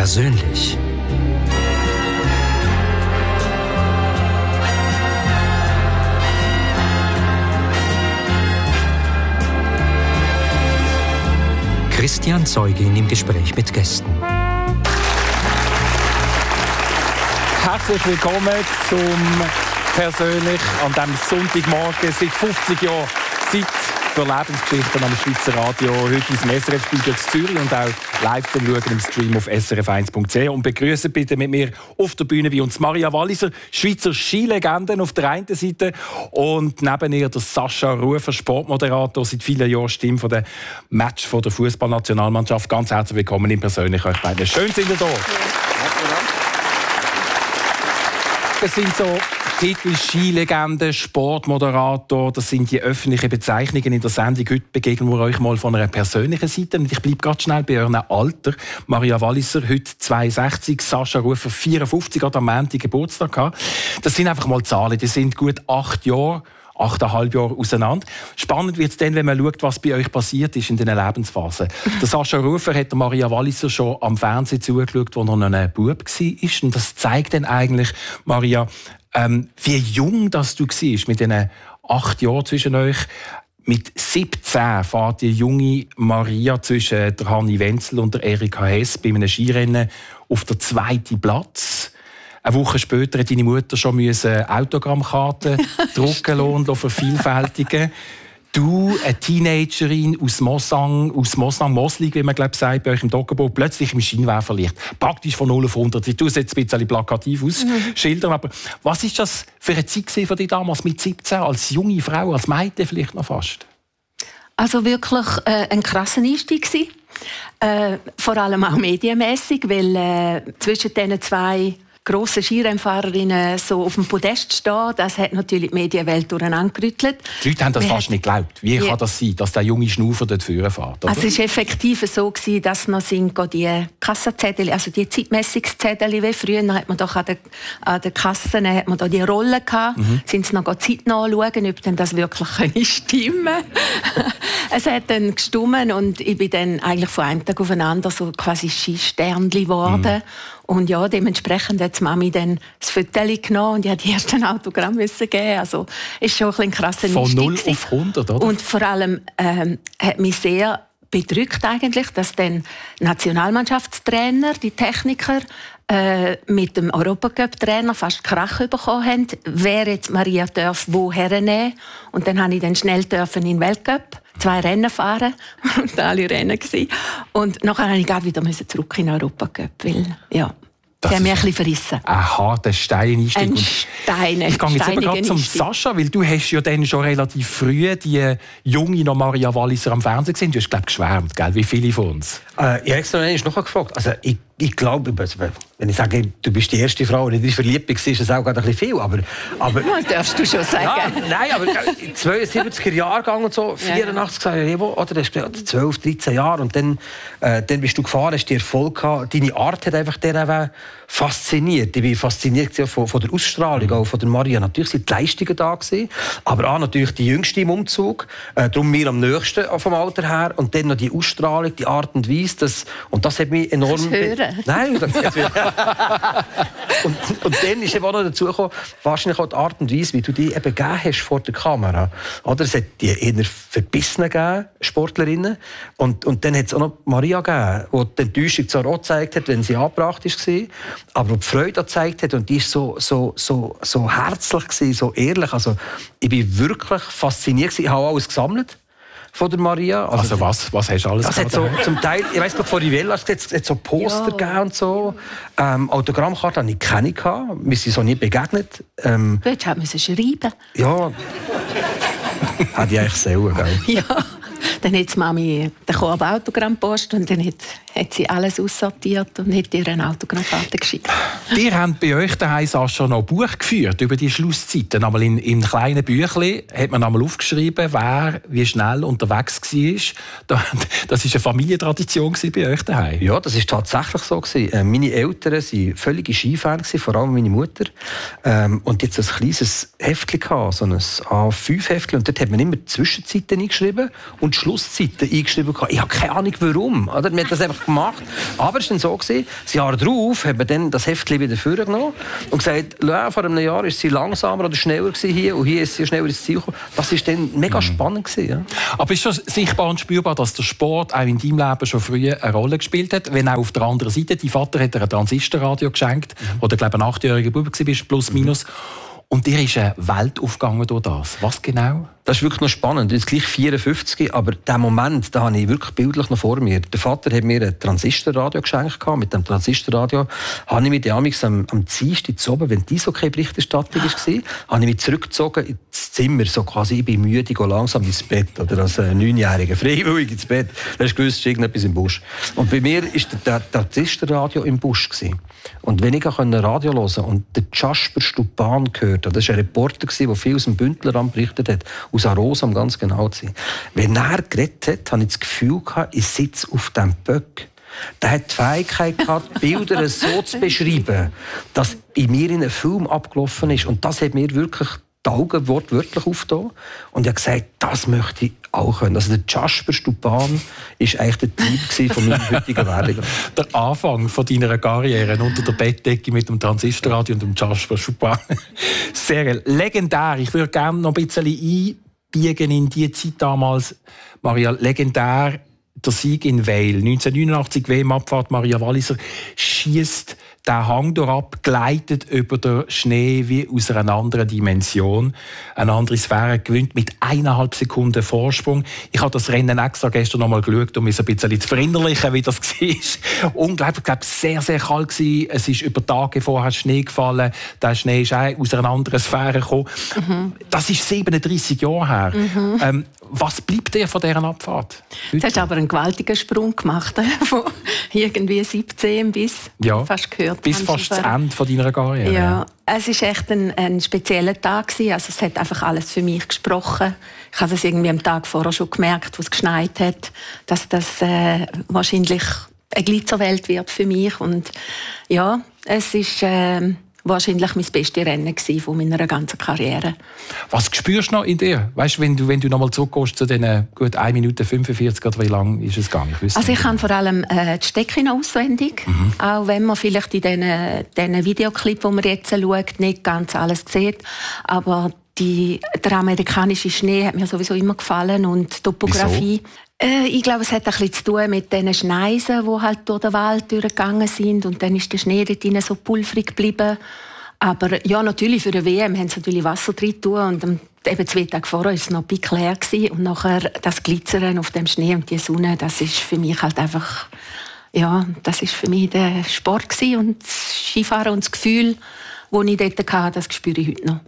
persönlich. Christian Zeugin im Gespräch mit Gästen. Herzlich willkommen zum Persönlich an diesem Sonntagmorgen seit 50 Jahren Zeit für Lebensgeschichten am Schweizer Radio. Heute aus dem SRF-Studio in Zürich und auch live zum Schauen im Stream auf srf1.ch. Und begrüßen bitte mit mir auf der Bühne bei uns Maria Walliser, Schweizer Skilegende auf der einen Seite und neben ihr der Sascha Rufer, Sportmoderator, seit vielen Jahren Stimme von der Match von der Fußballnationalmannschaft. Ganz herzlich willkommen im Persönlich euch beiden. Schön sind ihr da. Das sind so Titel Skilegende, Sportmoderator, das sind die öffentlichen Bezeichnungen in der Sendung. Heute begegnen wir euch mal von einer persönlichen Seite. Und ich bleibe ganz schnell bei eurem Alter. Maria Walliser, heute 62, Sascha Rufer, 54, hat am Montag Geburtstag gehabt. Das sind einfach mal Zahlen, die sind gut 8 Jahre. 8,5 Jahre auseinander. Spannend wird es dann, wenn man schaut, was bei euch passiert ist in diesen Lebensphasen. Der Sascha Rufer hat der Maria Walliser schon am Fernsehen zugeschaut, als er noch ein Bub war. Und das zeigt dann eigentlich, Maria, wie jung das du warst mit diesen 8 Jahren zwischen euch. Mit 17 fährt die junge Maria zwischen der Hanni Wenzel und der Erika Hess bei einem Skirennen auf den 2. Platz. Eine Woche später hat deine Mutter schon Autogrammkarten drucken und vervielfältigen. Du, eine Teenagerin aus Moslang, wie man sagt, bei euch im Doggerboot, plötzlich im Scheinwerferlicht. Praktisch von 0 auf 100. Ich tue es jetzt ein bisschen plakativ ausschildern, aber was war das für eine Zeit für dich damals mit 17, als junge Frau, als Mädchen vielleicht noch fast? Also wirklich ein krasser Einstieg gewesen. Vor allem auch medienmässig, weil zwischen diesen zwei grosse Skirennfahrerinnen so auf dem Podest stehen, das hat natürlich die Medienwelt durcheinandergerüttelt. Die Leute haben das fast nicht geglaubt. Wie kann das sein, dass der junge Schnaufer dort vorne fährt? Also es war effektiv so, dass noch die Kassenzettel, also die Zeitmessungszettel, wie früher hat man doch an den Kassen hat man da die Rollen gehabt, sind sie noch Zeit nachschauen, ob denn das wirklich stimmen können. Es hat dann gestummen und ich bin dann eigentlich von einem Tag auf den anderen so quasi Skisternli geworden. Und ja, dementsprechend hat die Mami dann das Foto genommen und ich musste die ersten Autogramm geben. Also ist schon ein krasser Einstieg. Von 0 auf 100, oder? Und vor allem hat mich sehr bedrückt eigentlich, dass dann Nationalmannschaftstrainer, die Techniker, mit dem Europacup-Trainer fast Krach bekommen haben, wer jetzt Maria darf woher nehmen. Und dann durfte ich dann schnell in den Weltcup 2 Rennen fahren und alle Rennen gewesen. Und nachher musste ich gerade wieder zurück in den Europacup, weil ja, sie haben mich ein bisschen verrissen. Ein harter Steineinstieg. Ich gehe jetzt aber gerade zum Sascha, weil du hast ja dann schon relativ früh die junge noch Maria Walliser am Fernsehen gesehen. Du hast, glaube ich, geschwärmt, gell? Wie viele von uns? Ich habe extra noch gefragt. Also, ich glaube, wenn ich sage, du bist die erste Frau, die in dich verliebt bist, ist das auch gerade ein bisschen viel. Aber das darfst du schon sagen. Ja, nein, aber 72er Jahrgang und so, 84 oder das ist 12, 13 Jahre und dann bist du gefahren, hast den Erfolg gehabt. Deine Art hat einfach der fasziniert. Ich bin fasziniert von der Ausstrahlung, auch von der Maria. Natürlich sind die Leistungen da gewesen, aber auch natürlich die Jüngste im Umzug, darum mir am nächsten vom Alter her und dann noch die Ausstrahlung, die Art und Weise, das hat mich enorm... Nein, und dann ist eben auch noch dazu gekommen, wahrscheinlich auch die Art und Weise, wie du dich eben gegeben hast vor der Kamera. Oder es hat die eher Verbissenen gegeben, Sportlerinnen. Und dann hat es auch noch Maria gegeben, die die Enttäuschung zwar auch gezeigt hat, wenn sie angebracht war, aber die Freude gezeigt hat. Und die war so herzlich gewesen, so ehrlich. Also, ich bin wirklich fasziniert gewesen. Ich habe alles gesammelt von der Maria. Also was hast du alles das hat so zum Teil, ich weiss gerade von Rivella, es hat so Poster gegeben und so. Autogrammkarten hatte ich keine. Wir sind so nie begegnet. Du hättest schreiben. Ja. Hätte ich eigentlich sollen, gell? Ja. Dann hat die Mami den Korb Autogrammpost und dann hat sie alles aussortiert und hat ihr eine Autogrammkarte geschickt. Ihr habt bei euch daheim Sascha noch ein Buch geführt über die Schlusszeiten. Aber in kleinen Büchlein hat man einmal aufgeschrieben, wer wie schnell unterwegs war. Das war eine Familientradition bei euch daheim. Ja, das war tatsächlich so. Meine Eltern waren völlige Skifans, vor allem meine Mutter. Und jetzt ein kleines Heftchen, so ein A5-Heftchen. Und dort hat man immer Zwischenzeiten eingeschrieben und die Schlusszeiten eingeschrieben. Ich habe keine Ahnung, warum. Oder? Wir haben das einfach gemacht. Aber es war dann so, das Jahr darauf haben wir dann das Heftchen wieder vorgenommen und gesagt, vor einem Jahr war sie langsamer oder schneller hier und hier ist sie schneller ins Ziel gekommen. Das war dann mega spannend gewesen, ja. Aber ist das sichtbar und spürbar, dass der Sport auch in deinem Leben schon früher eine Rolle gespielt hat? Wenn auch auf der anderen Seite, dein Vater hat dir ein Transistorradio geschenkt, wo du, glaube ich, ein 8-jähriger Bub warst, plus minus. Und dir ist eine Welt aufgegangen durch das. Was genau? Das ist wirklich noch spannend. Jetzt gleich 54, aber den Moment, da habe ich wirklich bildlich noch vor mir. Der Vater hat mir ein Transistorradio geschenkt. Mit dem Transistorradio habe ich mich damals am Dienstag oben, wenn die Eishockey-Berichterstattung war, habe ich mich zurückgezogen ins Zimmer. So quasi, ich bin müde, gehe langsam ins Bett. Oder als 9-Jähriger, freiwillig ins Bett. Da hast du gewusst, irgendetwas im Busch. Und bei mir war der Transistorradio im Busch. Und wenn ich Radio hören konnte und den Jasper Stupan gehört habe, das war ein Reporter, der viel aus dem Bündneramt berichtet hat, aus Arosa, um ganz genau zu sein. Wenn er geredet hat, hatte ich das Gefühl, ich sitze auf dem Böck. Der hat die Fähigkeit gehabt, Bilder so zu beschreiben, dass in mir in einem Film abgelaufen ist. Und das hat mir wirklich die Augen wortwörtlich aufgetan. Und ich habe gesagt, das möchte ich auch können. Also der Jasper Stupan war eigentlich der Typ von meinem heutigen Werdegang. Der Anfang von deiner Karriere unter der Bettdecke mit dem Transistorradio und dem Jasper Stupan. Sehr legendär. Ich würde gerne noch ein bisschen einbiegen in die Zeit damals. Maria, legendär. Der Sieg in Weil. 1989 WM-Abfahrt. Maria Walliser schiesst den Hang durchab, gleitet über den Schnee wie aus einer anderen Dimension. Eine andere Sphäre gewinnt mit 1,5 Sekunden Vorsprung. Ich habe das Rennen extra gestern noch mal geschaut, um mich ein bisschen zu verinnerlichen, wie das war. Unglaublich, ich glaube, sehr, sehr kalt gewesen. Es ist über Tage vorher Schnee gefallen. Der Schnee ist auch aus einer anderen Sphäre gekommen. Das ist 37 Jahre her. Was bleibt dir von dieser Abfahrt? Du hast aber einen gewaltigen Sprung gemacht, von irgendwie 17 bis fast gehört. Bis fast das Ende von deiner Karriere. Ja, es war echt ein spezieller Tag. Also es hat einfach alles für mich gesprochen. Ich habe das irgendwie am Tag vorher schon gemerkt, wo es geschneit hat, dass das wahrscheinlich eine Glitzerwelt wird für mich. Und ja, es ist wahrscheinlich mein bestes Rennen von meiner ganzen Karriere. Was spürst du noch in dir? Weißt, wenn du noch mal zurückgehst zu diesen gut 1 Minute 45 oder wie lang ist es gegangen? Ich kann vor allem die Strecke noch auswendig. Auch wenn man vielleicht in diesen Videoclip, die man jetzt schaut, nicht ganz alles sieht. Aber der amerikanische Schnee hat mir sowieso immer gefallen und die Topografie. Wieso? Ich glaube, es hat ein bisschen zu tun mit den Schneisen, die halt durch den Wald durchgegangen sind. Und dann ist der Schnee dort drin so pulverig geblieben. Aber ja, natürlich, für die WM haben sie natürlich Wasser drin getan. Und eben 2 Tage vorher war es noch pickelleer gewesen. Und nachher das Glitzern auf dem Schnee und die Sonne, das ist für mich halt einfach, ja, das ist für mich der Sport gewesen. Und das Skifahren und das Gefühl, das ich dort hatte, das spüre ich heute noch.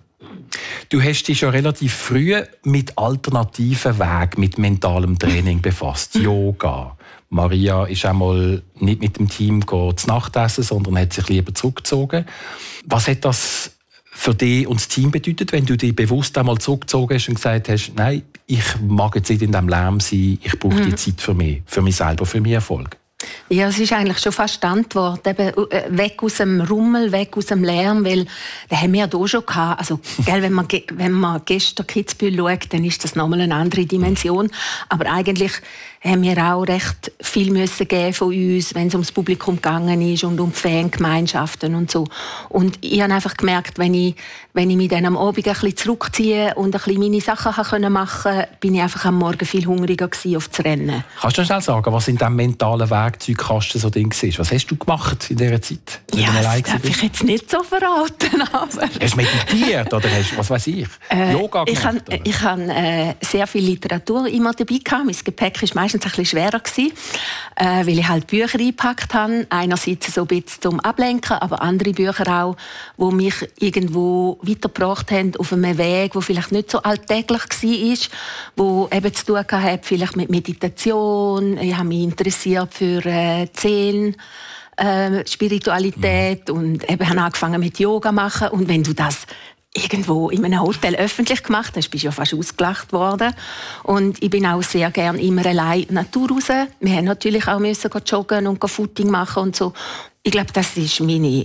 Du hast dich schon relativ früh mit alternativen Wegen, mit mentalem Training befasst. Yoga. Maria ist einmal nicht mit dem Team zu Nacht essen, sondern hat sich lieber zurückgezogen. Was hat das für dich und das Team bedeutet, wenn du dich bewusst einmal zurückgezogen hast und gesagt hast, nein, ich mag jetzt nicht in diesem Lärm sein, ich brauche die Zeit für mich selber, für meinen Erfolg? Ja, es ist eigentlich schon fast die Antwort. Eben, weg aus dem Rummel, weg aus dem Lärm, weil den haben wir ja hier schon gehabt. Also, gell, wenn man gestern Kitzbühel schaut, dann ist das nochmal eine andere Dimension. Aber eigentlich haben wir auch recht viel müssen geben von uns, wenn es ums Publikum gegangen ist und um Fangemeinschaften und so. Und ich habe einfach gemerkt, wenn ich mich dann am Abend ein bisschen zurückziehe und ein bisschen meine Sachen machen konnte, bin ich einfach am Morgen viel hungriger gewesen auf das Rennen. Kannst du schnell sagen, was in diesem mentalen Werkzeugkasten so Ding war? Was hast du gemacht in dieser Zeit? Ja, das darf ich jetzt nicht so verraten. Aber hast du meditiert oder hast, was weiß ich, Yoga gemacht? Ich habe sehr viel Literatur immer dabei gehabt. Mein Gepäck war meistens ein bisschen schwerer gewesen, weil ich halt Bücher eingepackt habe. Einerseits so ein bisschen zum Ablenken, aber andere Bücher auch, die mich irgendwo weitergebracht haben auf einem Weg, der vielleicht nicht so alltäglich war, wo eben zu tun hatte, vielleicht mit Meditation. Ich habe mich interessiert für Seelen, Spiritualität und eben habe angefangen mit Yoga machen. Und wenn du das irgendwo in einem Hotel öffentlich gemacht. Da bist du ja fast ausgelacht worden. Und ich bin auch sehr gerne immer allein in die Natur raus. Wir haben natürlich auch müssen joggen und Footing machen und so. Ich glaube, das war meine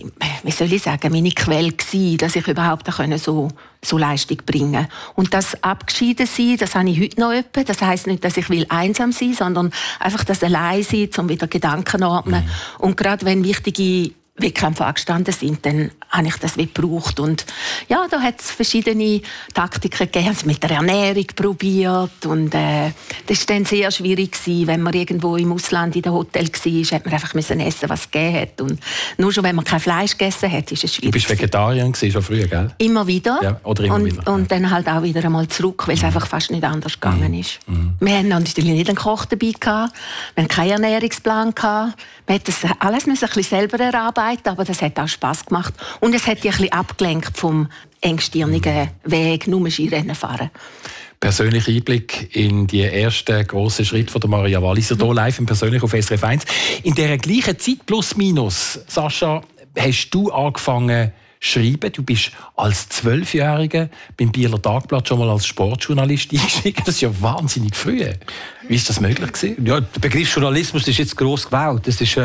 Quelle gewesen, dass ich überhaupt so Leistung bringen. Und das Abgeschieden sein, das habe ich heute noch etwa. Das heisst nicht, dass ich einsam sein will, sondern einfach das Allein-Sein, um wieder Gedanken zu ordnen. Und gerade wenn wichtige Wettkämpfe angestanden sind, dann habe ich das gebraucht. Und ja, da hat es verschiedene Taktiken gegeben. Mit der Ernährung probiert. Und das war dann sehr schwierig gewesen, wenn man irgendwo im Ausland in der Hotel war, hat man einfach essen, was es gegeben hat. Und nur schon, wenn man kein Fleisch gegessen hat, ist es schwierig. Du bist Vegetarierin gewesen, schon früher, gell? Immer wieder. Ja, oder immer wieder. Und dann halt auch wieder einmal zurück, weil es einfach fast nicht anders gegangen ist. Wir hatten natürlich nicht einen Koch dabei gehabt. Wir hatten keinen Ernährungsplan gehabt. Wir mussten das alles ein bisschen selber erarbeiten, aber das hat auch Spass gemacht. Und es hat dich ein bisschen abgelenkt vom engstirnigen Weg, nur Skirennen fahren. Persönlicher Einblick in die ersten grossen Schritte von der Maria Walliser, hier live und persönlich auf SRF 1. In dieser gleichen Zeit, plus minus, Sascha, hast du angefangen schreiben. Du bist als 12-Jähriger beim Bieler Tagblatt schon mal als Sportjournalist eingestiegen. Das ist ja wahnsinnig früh. Wie ist das möglich gewesen? Ja, der Begriff Journalismus ist jetzt gross gewählt. Das ist,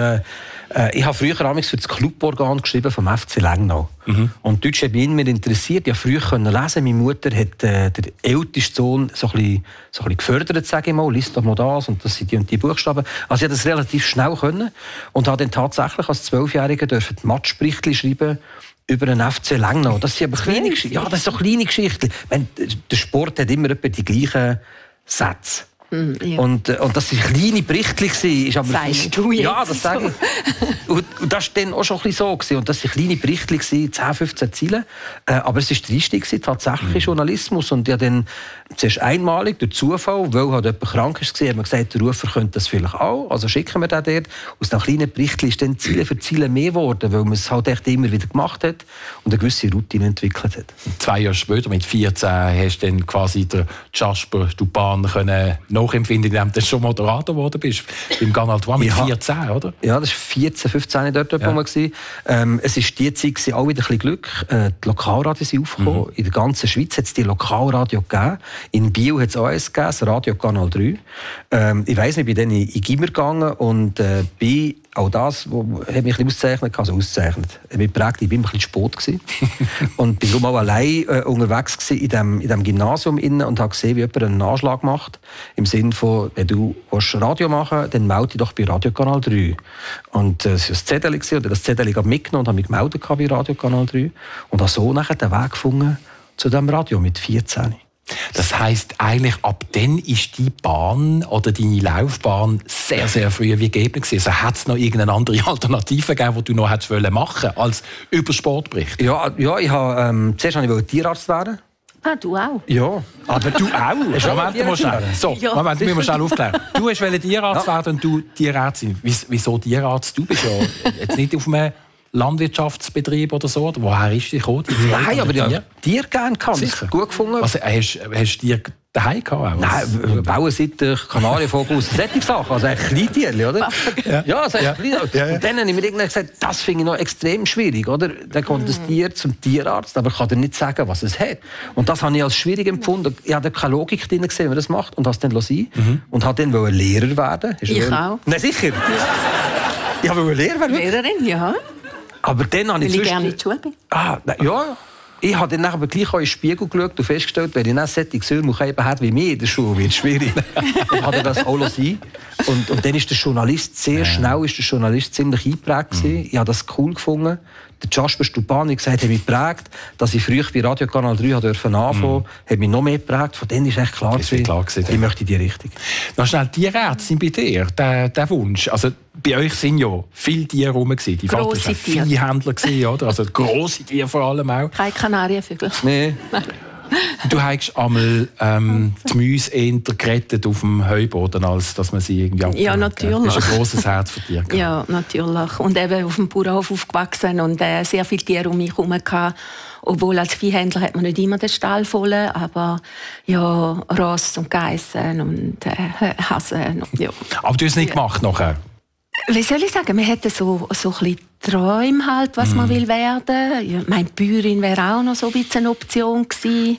ich habe früher für das Cluborgan geschrieben vom FC Lengnau. Und Deutsch hat mich immer interessiert. Ich konnte früher lesen. Meine Mutter hat den ältesten Sohn so ein bisschen gefördert, sage ich mal. Lies doch mal das und das sind die und die Buchstaben. Also ich konnte das relativ schnell können und habe dann tatsächlich als 12-Jähriger die Matchberichte schreiben über den FC Lengnau. Das sind aber kleine Geschichten. Ja, das sind so kleine Geschichten. Der Sport hat immer etwa die gleichen Sätze. Ja. Und das waren kleine Berichte. Sagst du jetzt? Ja, das sage ich. Und das war dann auch schon ein bisschen so. Und das waren kleine Berichte, 10, 15 Zeilen. Aber es war der Einstieg, tatsächlich Journalismus. Und ja, dann zuerst einmalig, durch Zufall, weil halt jemand krank war, hat man gesagt, der Rufer könnte das vielleicht auch. Also schicken wir den dort. Aus diesen kleinen Berichten ist dann Ziele für Ziele mehr geworden, weil man es halt echt immer wieder gemacht hat und eine gewisse Routine entwickelt hat. 2 Jahre später, mit 14, hast du dann quasi den Jasper Dupin nachempfinden, indem du schon Moderator geworden bist. Beim Canal 3 mit 14, oder? Ja, das war 14, 15 dort, wo man war. Es war die Zeit, auch wieder ein bisschen Glück. Die Lokalradios sind aufgekommen. In der ganzen Schweiz hat es die Lokalradio gegeben. In Biel hat es auch eins gegeben, das Radio Kanal 3. Ich weiss nicht, ich bin dann in Gimmer gegangen und auch das hat mich ein bisschen ausgezeichnet. Ich bin ein bisschen spät gewesen. Und bin auch allein unterwegs in diesem Gymnasium und habe gesehen, wie jemand einen Anschlag macht. Im Sinne von, wenn du Radio machen willst, dann melde dich doch bei Radio Kanal 3. Und das war ein Zettel und das Zettel mitgenommen und habe mich gemeldet bei Radio Kanal 3. Und habe so nachher den Weg gefunden zu diesem Radio mit 14. Das heisst, eigentlich ab dann ist die Bahn oder deine Laufbahn sehr, sehr früh wie gegeben gewesen. Also hat es noch irgendeine andere Alternative gegeben, die du noch hättest machen wollen, als über Sportbericht? Ja, ich habe zuerst wollte ich Tierarzt werden. Ah, du auch? Ja. Aber du auch? Moment mal schnell. So, ja. Moment, müssen wir schnell aufklären. Du wolltest Tierarzt werden und du Tierärztin. Wieso Tierarzt? Du bist ja jetzt nicht auf einem Landwirtschaftsbetrieb oder so? Woher ist die gekommen? Nein, aber ja, Tier gerne kann. Sicher. Gut gefunden. Also, hast du Tier daheim gehabt? Nein, Bauernsitter, Kanarienvogel, solche Sachen. Also ein Kleintierchen, oder? Ja, also ein Kleintierchen. Und dann habe ich mir irgendwann gesagt, das finde ich noch extrem schwierig, oder? Dann kommt das Tier zum Tierarzt, aber ich kann dir nicht sagen, was es hat. Und das habe ich als schwierig empfunden. Ich habe keine Logik drin gesehen, wie man das macht. Und das dann sein. Und habe dann Lehrer werden. Ich auch. Nein, sicher. Ich wollte Lehrer werden. Lehrerin, ja. Aber dann habe ich gerne in die Schule bin. Ja. Ich habe dann aber gleich in den Spiegel geschaut und festgestellt, wenn ich nicht solche Söhne habe wie mir in der Schule, wird es schwierig. Dann hat er das auch sein. Und dann ist der Journalist sehr schnell ziemlich eingeprägt. Ich habe das cool gefunden. Der Jasper Dupin hat gesagt, hat mich geprägt, dass ich früher bei Radio Kanal 3 anfangen durfte, hat mich noch mehr geprägt. Von denen ist echt klar gewesen, ich möchte in die Richtung. Noch schnell, Tierärztin bei dir, der Wunsch. Also, bei euch sind ja viele Tiere rum gewesen. Die Vater waren Viehhändler gewesen, oder? Also grosse Tiere vor allem auch. Keine Kanarienvögel. Nee. Du hast einmal die Mäuse eher gerettet auf dem Heuboden, als dass man sie irgendwie abgehört. Ja, natürlich. Das ist ein grosses Herz für Tiere. Ja, natürlich. Und eben auf dem Bauernhof aufgewachsen und sehr viele Tiere um mich herum gehabt. Obwohl als Viehhändler hat man nicht immer den Stall voll, aber ja, Ross und Geissen und Hasen. Ja. Aber du hast es nicht gemacht nachher? Wie soll ich sagen, man hätte so ein bisschen Träume halt, was man will werden. Ja, meine Bäuerin wäre auch noch so ein bisschen eine Option gewesen.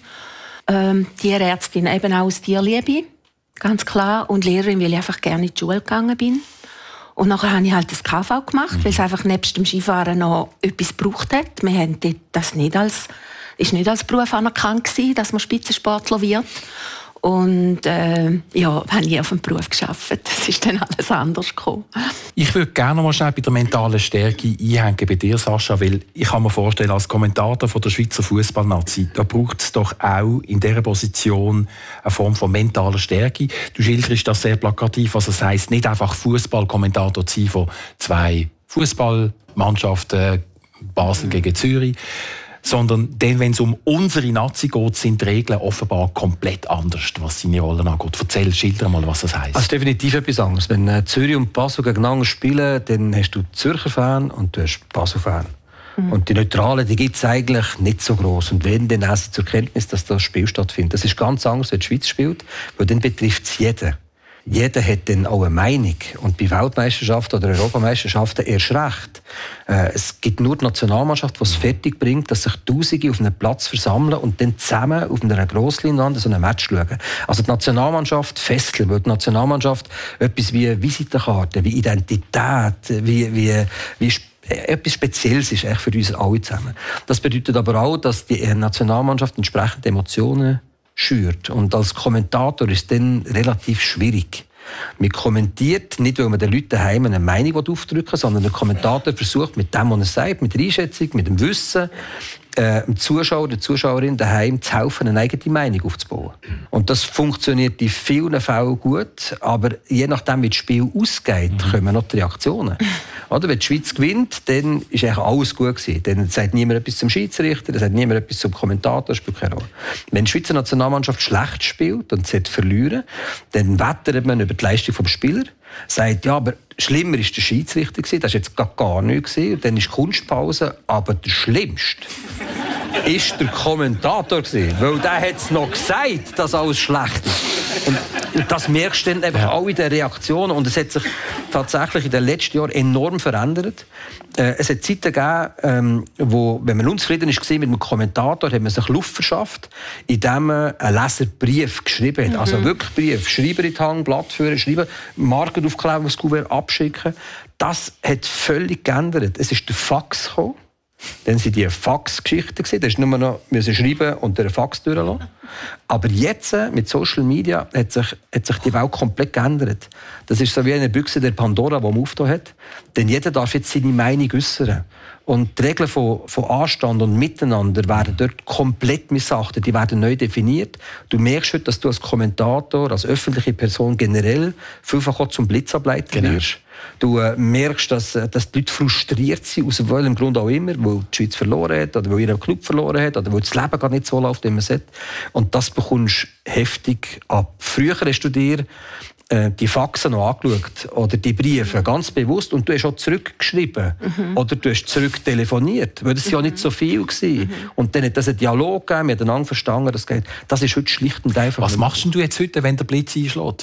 Tierärztin eben auch aus Tierliebe, ganz klar. Und Lehrerin, weil ich einfach gerne in die Schule gegangen bin. Und nachher habe ich halt das KV gemacht, weil es einfach nebst dem Skifahren noch etwas gebraucht hat. Wir haben das nicht als Beruf anerkannt gewesen, dass man Spitzensportler wird. Und habe nie auf dem Beruf gearbeitet. Das ist dann alles anders gekommen. Ich würde gerne noch mal schnell bei der mentalen Stärke einhängen bei dir, Sascha, weil ich kann mir vorstellen, als Kommentator von der Schweizer Fußballnazi, da braucht es doch auch in dieser Position eine Form von mentaler Stärke. Du schilderst das sehr plakativ, was es heisst, nicht einfach Fußballkommentator zu sein von 2 Fußballmannschaften, Basel gegen Zürich, sondern dann, wenn es um unsere Nazi geht, sind die Regeln offenbar komplett anders, was seine Rollen angeht. Erzähl, schilder mal, was das heisst. Also definitiv etwas anderes. Wenn Zürich und Basel gegeneinander spielen, dann hast du Zürcher Fan und du hast Basel-Fan. Und die Neutralen, die gibt es eigentlich nicht so gross. Und wenn, dann nehmen sie zur Kenntnis, dass das Spiel stattfindet. Das ist ganz anders, wenn die Schweiz spielt, weil dann betrifft es jeden. Jeder hat dann auch eine Meinung. Und bei Weltmeisterschaften oder Europameisterschaften erst recht. Es gibt nur die Nationalmannschaft, die es fertig bringt, dass sich Tausende auf einem Platz versammeln und dann zusammen auf einer Grossleinwand so ein Match schauen. Also die Nationalmannschaft fesseln, weil die Nationalmannschaft etwas wie Visitenkarte, wie Identität, wie etwas Spezielles ist für uns alle zusammen. Das bedeutet aber auch, dass die Nationalmannschaft entsprechende Emotionen schürt. Und als Kommentator ist es dann relativ schwierig. Man kommentiert nicht, weil man den Leuten daheim eine Meinung aufdrücken will, sondern der Kommentator versucht mit dem, was er sagt, mit der Einschätzung, mit dem Wissen, dem Zuschauer, der Zuschauerin daheim zu helfen, eine eigene Meinung aufzubauen. Und das funktioniert in vielen Fällen gut, aber je nachdem, wie das Spiel ausgeht, kommen noch die Reaktionen. Oder? Wenn die Schweiz gewinnt, dann ist eigentlich alles gut gewesen. Dann sagt niemand etwas zum Schiedsrichter, dann sagt niemand etwas zum Kommentator, spielt keine Rolle. Wenn die Schweizer Nationalmannschaft schlecht spielt und sie verlieren, dann wettert man über die Leistung des Spielers, sagt, ja, aber schlimmer war der Schiedsrichter gewesen, das war jetzt gar nichts gewesen, und dann ist Kunstpause, aber der Schlimmste ist der Kommentator gewesen, weil der hat es noch gesagt, dass alles schlecht ist. Und das merkst du dann einfach auch in den Reaktionen. Und es hat sich tatsächlich in den letzten Jahren enorm verändert. Es hat Zeiten gegeben, wo, wenn man unzufrieden war mit dem Kommentator, hat man sich Luft verschafft, indem man einen Leserbrief geschrieben hat. Also wirklich Brief. Schreiber in die Hand, Blatt führen, schreiben, Marken aufkleben, das Kuvert abschicken. Das hat völlig geändert. Es ist der Fax gekommen. Dann waren die Fax-Geschichten. Da musste nur noch schreiben und den Fax durchlassen. Aber jetzt, mit Social Media, hat sich die Welt komplett geändert. Das ist so wie eine Büchse der Pandora, die man aufgetan hat. Denn jeder darf jetzt seine Meinung äußern. Und die Regeln von Anstand und Miteinander werden dort komplett missachtet. Die werden neu definiert. Du merkst heute, dass du als Kommentator, als öffentliche Person generell vielfach auch zum Blitzableiter wirst. Du merkst, dass die Leute frustriert sind, aus welchem Grund auch immer, weil die Schweiz verloren hat, oder weil ihr Club verloren hat, oder weil das Leben gar nicht so läuft, wie man es hat. Und das bekommst du heftig ab. Früher hast du dir die Faxen noch angeschaut, oder die Briefe, ganz bewusst, und du hast auch zurückgeschrieben, oder du hast zurücktelefoniert, weil das ja nicht so viel war. Und dann hat es einen Dialog gegeben, miteinander verstanden, das ist heute schlicht und einfach. Was machst du jetzt heute, wenn der Blitz einschlägt?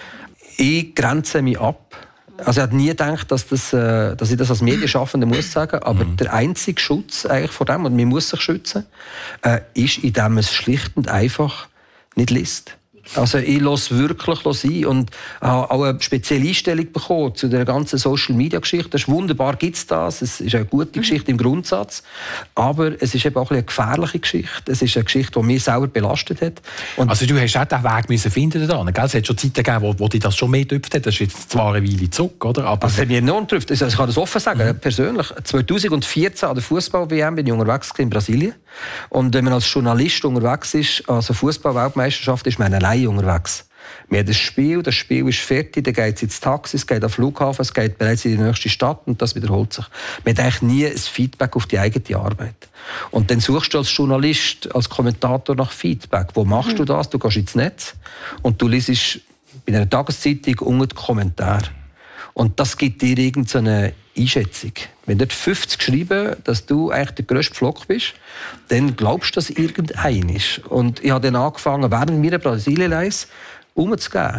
Ich grenze mich ab. Also ich habe nie gedacht, dass ich das als Medienschaffender muss sagen, aber der einzige Schutz eigentlich vor dem, und man muss sich schützen, ist, indem man es schlicht und einfach nicht liest. Also ich lasse wirklich ein und habe auch eine spezielle Einstellung bekommen zu der ganzen Social-Media-Geschichte. Das ist wunderbar, gibt es das. Es ist eine gute Geschichte im Grundsatz, aber es ist eben auch eine gefährliche Geschichte. Es ist eine Geschichte, die mich selber belastet hat. Und also du hast auch den Weg müssen finden da. Es hat schon Zeiten gegeben, wo dich das schon mehr getöpft hat. Das ist jetzt zwar eine Weile zurück, oder? Aber das hat mich enorm getroffen. Also ich kann das offen sagen, persönlich. 2014 an der Fußball-WM bin ich unterwegs in Brasilien. Und wenn man als Journalist unterwegs ist, also Fußball-Weltmeisterschaft, ist man allein unterwegs. Wir haben das Spiel ist fertig, dann geht es ins Taxi, es geht auf den Flughafen, es geht bereits in die nächste Stadt und das wiederholt sich. Man hat eigentlich nie ein Feedback auf die eigene Arbeit. Und dann suchst du als Journalist, als Kommentator nach Feedback. Wo machst du das? Du gehst ins Netz und du liest bei einer Tageszeitung unten die Kommentare. Und das gibt dir irgendeine Einschätzung. Wenn dort 50 schreiben, dass du eigentlich der grösste Pflock bist, dann glaubst du, dass irgendein ist. Und ich habe dann angefangen, während meiner Brasilien-Reise umzugehen.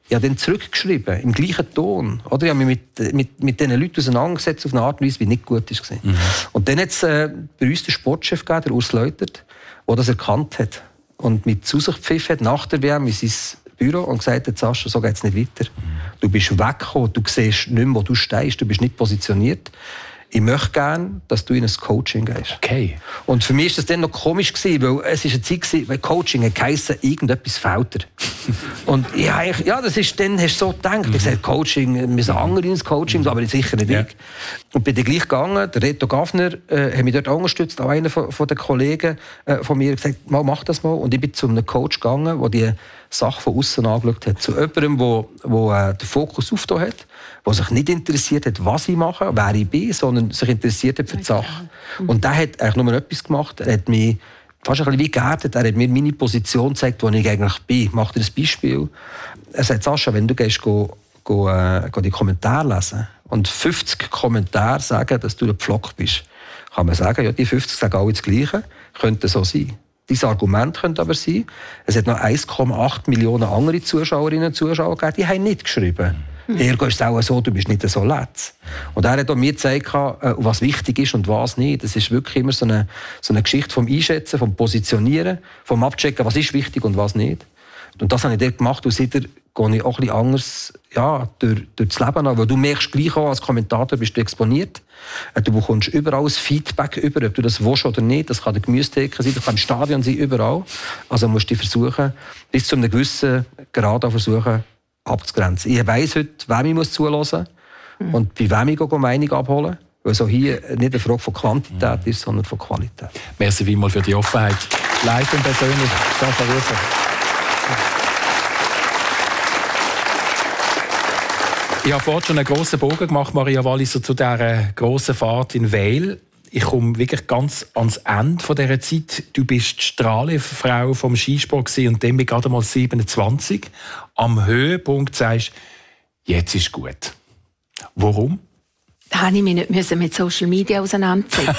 Ich habe dann zurückgeschrieben, im gleichen Ton. Oder ich habe mich mit diesen Leuten auseinandergesetzt, auf eine Art und Weise, die nicht gut war. Und dann hat es bei uns den Sportchef gegeben, der Urs Leutert, der das erkannt hat. Und mit Rausgepfiffen hat nach der WM in sein Büro und gesagt hat, Sascha, so geht es nicht weiter. Du bist weggekommen, du siehst nicht mehr, wo du stehst, du bist nicht positioniert. Ich möchte gerne, dass du in ein Coaching gehst. Okay. Und für mich war das dann noch komisch, weil es war eine Zeit, weil Coaching heisst, irgendetwas fehlt dir. Und ja, das ist, dann hast du so gedacht. Ich sagte, Coaching, wir müssen andere ins Coaching, aber sicher nicht ich. Und bin dann gleich gegangen, der Reto Gaffner hat mich dort unterstützt, auch einer von den Kollegen von mir, gesagt, mach das mal. Und ich bin zu einem Coach gegangen, der die Sache von außen angeschaut hat. Zu jemandem, der den Fokus aufgetan hat, der sich nicht interessiert hat, was ich mache, wer ich bin, sondern sich interessiert hat für die Sache. Und der hat eigentlich nur etwas gemacht. Er hat mich fast ein bisschen wie geerdet. Er hat mir meine Position gezeigt, wo ich eigentlich bin. Ich mache dir ein Beispiel. Er sagt, Sascha, wenn du gehst, die Kommentare lesen und 50 Kommentare sagen, dass du ein Pflock bist, kann man sagen, ja, die 50 sagen alle das Gleiche. Könnte so sein. Dieses Argument könnte aber sein, es hat noch 1,8 Millionen andere Zuschauerinnen und Zuschauer gegeben, die haben nicht geschrieben. Ergo ist es auch so, du bist nicht so letz. Und er hat auch mir gezeigt, was wichtig ist und was nicht. Das ist wirklich immer so eine Geschichte vom Einschätzen, vom Positionieren, vom Abchecken, was ist wichtig und was nicht. Und das habe ich dort gemacht und seitdem gehe ich auch ein bisschen anders durch das Leben an. Weil du merkst gleich auch, als Kommentator bist du exponiert. Du bekommst überall das Feedback über, ob du das willst oder nicht. Das kann der Gemüsetheke sein, das kann im Stadion sein, überall. Also musst du versuchen, bis zu einem gewissen Grad versuchen, abzugrenzen. Ich weiss heute, wem ich zuhören muss und bei wem ich Meinung abholen. Weil so hier nicht eine Frage von Quantität ist, sondern von Qualität. Merci vielmals für die Offenheit. Live und persönlich, Sascha Rufer. Ich habe vorhin schon einen grossen Bogen gemacht, Maria Walliser, zu dieser grossen Fahrt in Weil. Ich komme wirklich ganz ans Ende von dieser Zeit. Du bist die Strahlenfrau vom Skisport und dann gerade mal 27. Am Höhepunkt sagst du, jetzt ist gut. Warum? Da musste ich mich nicht mit Social Media auseinandersetzen.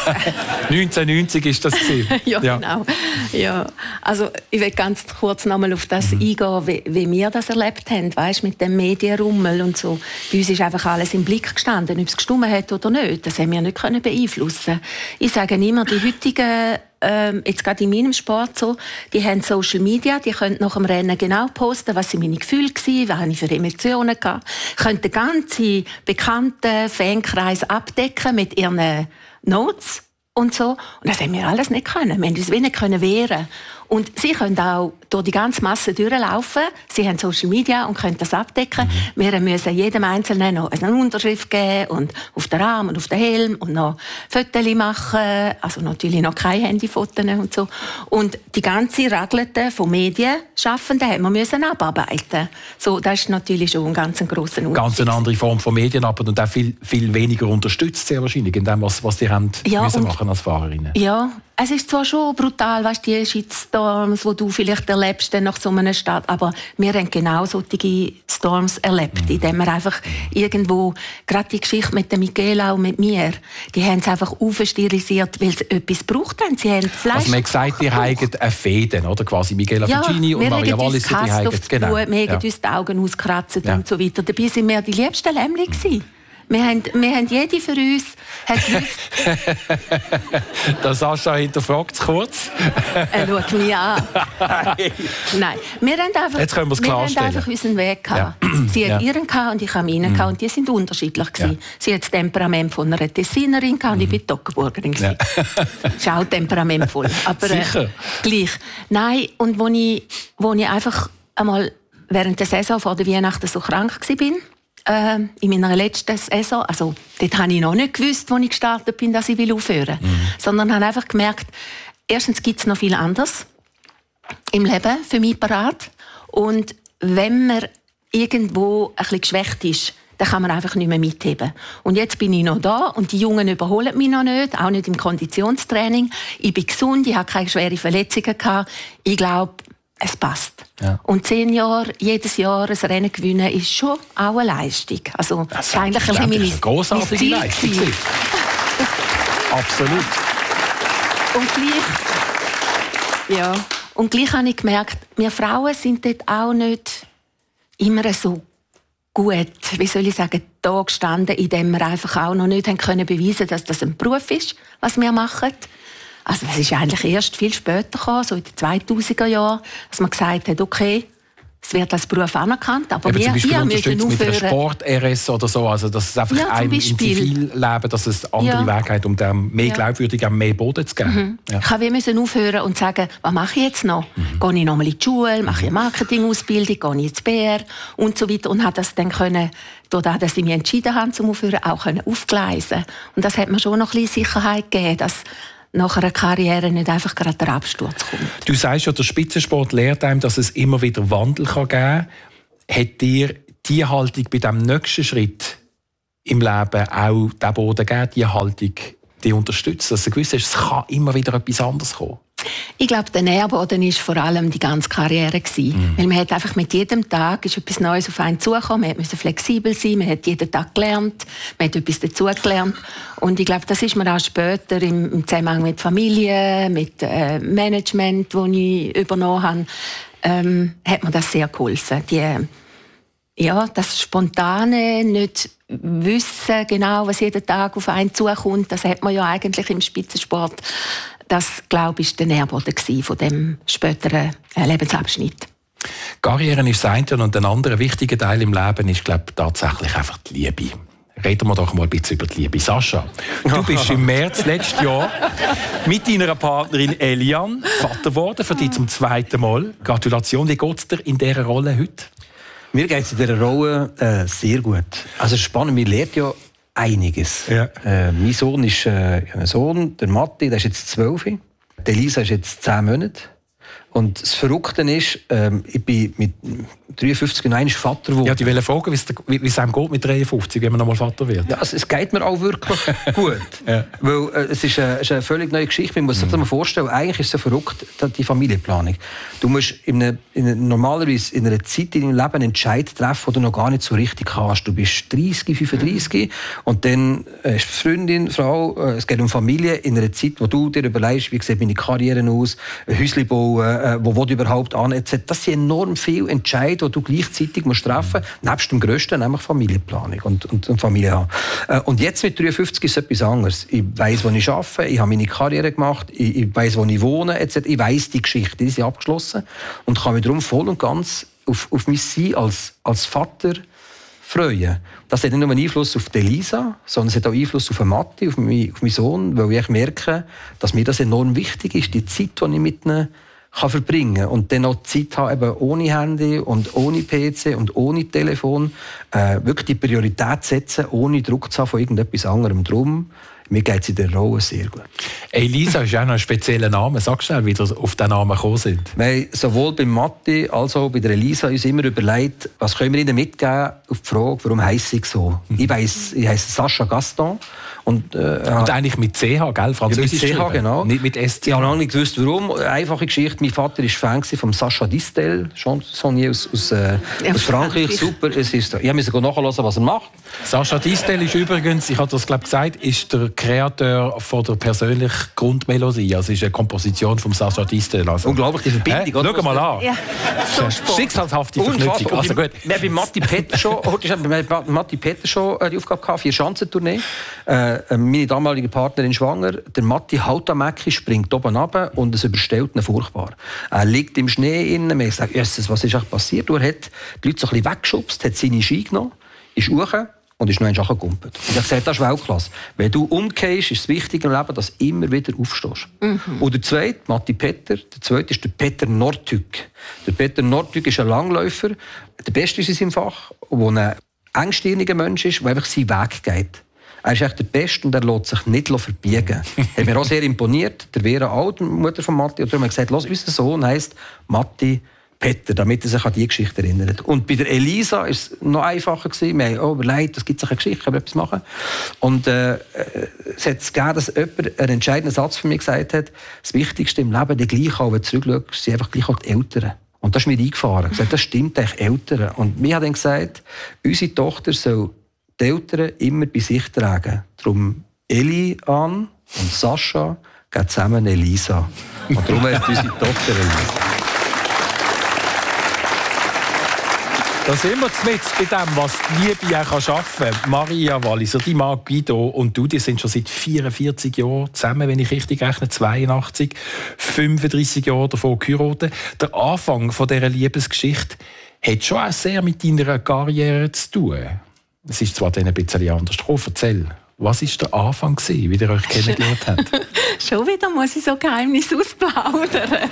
1990 ist das ja, genau. Ja. Also, ich will ganz kurz noch mal auf das eingehen, wie wir das erlebt haben, weißt, mit dem Medienrummel und so. Bei uns ist einfach alles im Blick gestanden, ob es gestimmt hat oder nicht. Das haben wir nicht beeinflussen. Ich sage immer, die heutigen jetzt gerade in meinem Sport so, die haben Social Media, die können nach dem Rennen genau posten, was sind meine Gefühle waren, was habe ich für Emotionen gehabt, können den ganzen bekannten Fankreis abdecken mit ihren Notes und so. Und das haben wir alles nicht können. Wir haben uns nicht wehren. Und sie können auch durch die ganze Masse durchlaufen. Sie haben Social Media und können das abdecken. Wir müssen jedem Einzelnen noch eine Unterschrift geben und auf den Rahmen und auf den Helm und noch Fotos machen. Also natürlich noch keine Handyfotos und so. Und die ganze Raglete von Medienschaffenden haben wir müssen abarbeiten. So, das ist natürlich schon ein ganz grosser Unterschied. Ganz eine andere Form von Medienarbeit und auch viel weniger unterstützt, sehr wahrscheinlich, in dem, was die haben müssen machen als Fahrerinnen. Ja. Es ist zwar schon brutal, weißt, die Shitstorms, die du vielleicht erlebst nach so einer Stadt, aber wir haben genau solche Storms erlebt, indem wir einfach irgendwo, gerade die Geschichte mit der Michaela und mit mir, die haben es einfach aufstilisiert, weil sie etwas gebraucht haben. Sie haben Fleisch. Also man hat gesagt, die haben eine Fäden, oder? Quasi Michaela Ficini und Maria Walliser, die haben genau. Wir haben uns die Augen ausgekratzt und so weiter. Dabei waren wir die liebsten Lämmchen gewesen. Wir haben jede für uns gewusst. Der Sascha hinterfragt es kurz. Schau mich an. Nein, wir haben einfach unseren Weg gehabt. Sie hat ihren gehabt und ich habe meinen gehabt. Und die sind unterschiedlich gewesen. Sie hat das Temperament von einer Tessinerin gehabt und ich bin Toggenburgerin gewesen. Das ist auch temperamentvoll. Aber gleich. Nein, und wo ich einfach einmal während der Saison vor der Weihnachten so krank war, in meiner letzten Saison, also dort habe ich noch nicht gewusst, als ich gestartet bin, dass ich aufhören will. Sondern habe einfach gemerkt, erstens gibt es noch viel anderes im Leben für mich parat. Und wenn man irgendwo ein bisschen geschwächt ist, dann kann man einfach nicht mehr mitheben. Und jetzt bin ich noch da und die Jungen überholen mich noch nicht, auch nicht im Konditionstraining. Ich bin gesund, ich habe keine schweren Verletzungen gehabt. Ich glaube, es passt. Ja. Und 10 Jahre, jedes Jahr ein Rennen gewinnen, ist schon auch eine Leistung. Also, das ist eigentlich eine grossartige Leistung. Absolut. Und gleich habe ich gemerkt, wir Frauen sind dort auch nicht immer so gut, wie soll ich sagen, da gestanden, indem wir einfach auch noch nicht können beweisen, dass das ein Beruf ist, was wir machen. Also das ist eigentlich erst viel später gekommen, so in den 2000er Jahren, dass man gesagt hat, okay, es wird als Beruf anerkannt, aber wir müssen mit einer Sport-RS oder so, also dass es einfach einem im Zivilleben, dass es andere Wege hat, um dem mehr Glaubwürdigkeit, mehr Boden zu geben. Wir müssen aufhören und sagen, was mache ich jetzt noch? Gehe ich nochmal in die Schule, mache ich eine Marketingausbildung, gehe ich ins BR und so weiter und habe das dann können, dadurch, dass ich mich entschieden habe zum Aufhören, auch aufgleisen. Und das hat mir schon noch ein bisschen Sicherheit gegeben, dass nach einer Karriere nicht einfach gerade der Absturz kommt. Du sagst ja, der Spitzensport lehrt einem, dass es immer wieder Wandel geben kann. Hat dir diese Haltung bei diesem nächsten Schritt im Leben auch den Boden gegeben, diese Haltung, die unterstützt, dass du gewusst hast, es kann immer wieder etwas anderes kommen? Ich glaube, der Nährboden war vor allem die ganze Karriere. Weil man hat einfach mit jedem Tag ist etwas Neues auf einen zugekommen. Man musste flexibel sein, man hat jeden Tag gelernt, man hat etwas dazugelernt. Und ich glaube, das ist mir auch später im Zusammenhang mit Familie, mit Management, das ich übernommen habe, hat mir das sehr geholfen. Das Spontane, nicht wissen genau, was jeden Tag auf einen zukommt, das hat man ja eigentlich im Spitzensport. Das, glaube ich, war der Nährboden von diesem späteren Lebensabschnitt. Karriere ist das eine und ein anderer wichtiger Teil im Leben ist, glaube ich, tatsächlich einfach die Liebe. Reden wir doch mal ein bisschen über die Liebe. Sascha, du bist im März letzten Jahr mit deiner Partnerin Eliane Vater geworden, für dich zum zweiten Mal. Gratulation, wie geht es dir in dieser Rolle heute? Mir geht es in dieser Rolle sehr gut. Also spannend, mir lernt ja einiges. Ja. Mein Sohn ist ein Sohn, der Matti, der ist jetzt 12. Die Elisa ist jetzt 10 Monate. Und das Verrückte ist, ich bin mit 53 und 1 Vater geworden. Ja, die wollen fragen, wie es einem geht mit 53, wenn man nochmal Vater wird. Ja, also es geht mir auch wirklich gut. Ja. Weil es ist eine völlig neue Geschichte. Man muss sich das mal vorstellen, eigentlich ist es so verrückt, die Familienplanung. Du musst normalerweise in einer Zeit in deinem Leben einen Entscheid treffen, den du noch gar nicht so richtig kannst. Du bist 30, 35 und dann hast du Freundin, Frau, es geht um Familie in einer Zeit, wo du dir überlegst, wie sieht meine Karriere aus, ein Häuschen bauen, wo will ich überhaupt an, etc. Das sind enorm viele Entscheidungen, die du gleichzeitig musst treffen musst, nebst dem Grössten, nämlich Familienplanung und Familie haben. Und jetzt mit 53 ist es etwas anderes. Ich weiss, wo ich arbeite, ich habe meine Karriere gemacht, ich weiss, wo ich wohne, etc. Ich weiss die Geschichte, die ist abgeschlossen und kann mich darum voll und ganz auf mein Sein als Vater freuen. Das hat nicht nur einen Einfluss auf die Elisa, sondern es hat auch Einfluss auf den Matti, auf meinen Sohn, weil ich merke, dass mir das enorm wichtig ist, die Zeit, die ich mit ihnen verbringen kann. Und dann auch Zeit haben, eben ohne Handy und ohne PC und ohne Telefon, wirklich die Priorität setzen, ohne Druck zu haben von irgendetwas anderem. Drum, mir geht es in der Rolle sehr gut. Elisa ist auch noch ein spezieller Name. Sag schnell, wie wir auf diesen Namen gekommen sind. Wir sowohl bei Matti als auch bei der Elisa uns immer überlegt, was können wir ihnen mitgeben auf die Frage, warum heisse ich so. Ich heisse Sascha Gaston. Und eigentlich mit CH, gell? Französisch. Ja, mit CH, genau. Nicht mit ST. Ich habe lange nicht gewusst, warum. Einfache Geschichte. Mein Vater war Fan von Sacha Distel, Chansonnier aus Frankreich. Super. Ich musste nachhören, was er macht. Sacha Distel ist übrigens, ich habe das gesagt, ist der Kreateur von der persönlichen Grundmelodie. Also ist eine Komposition von Sacha Distel. Also, unglaublich, die Verbindung. Schau mal an. Ja. So schicksalshafte Verknüpfung. Also gut. Wir haben bei Matti Petter schon die Aufgabe gehabt, 4-Schanzentournee. Meine damalige Partnerin schwanger, der Matti Hautamäcki springt oben runter und es überstellt ihn furchtbar. Er liegt im Schnee innen, man sagt, was ist eigentlich passiert? Er hat die Leute so ein bisschen weggeschubst, hat seine Ski genommen, ist hoch und ist noch einmal gegumpelt. Und ich habe gesagt, das ist Weltklasse. Wenn du umgehst, ist es wichtig im Leben, dass du immer wieder aufstehst. Und der zweite, Matti Petter, der zweite ist der Peter Nordhüg. Der Peter Nordhüg ist ein Langläufer, der Beste ist in seinem Fach, der ein engstirniger Mensch ist, der einfach seinen Weg geht. Er ist echt der Beste und er lässt sich nicht verbiegen. Hat mir auch sehr imponiert. Der Vera Alt, die Mutter von Matti, hat gesagt, unser Sohn heisst Matti Petter, damit er sich an diese Geschichte erinnert. Und bei der Elisa war es noch einfacher. Wir haben überlegt, es gibt eine Geschichte, können wir etwas machen. Und es hat gegeben, dass jemand einen entscheidenden Satz von mir gesagt hat, das Wichtigste im Leben, die gleich auch, wenn du zurückschaust, sind einfach gleich auch die Eltern. Und das ist mir eingefahren. Ich gesagt, das stimmt eigentlich, Eltern. Und mir hat dann gesagt, unsere Tochter soll die Eltern immer bei sich tragen. Darum Eliane und Sascha gehen zusammen Elisa. Und darum heißt unsere Tochter Elisa. Da sind wir jetzt bei dem, was die Liebe auch schaffen kann. Maria Walliser, die Mann Guido und du, die sind schon seit 44 Jahren zusammen, wenn ich richtig rechne, 82, 35 Jahre davon geheiratet. Der Anfang von dieser Liebesgeschichte hat schon auch sehr mit deiner Karriere zu tun. Es ist zwar dann ein bisschen anders. Erzähl, was war der Anfang, wie ihr euch kennengelernt habt? Schon wieder muss ich so Geheimnisse ausplaudern.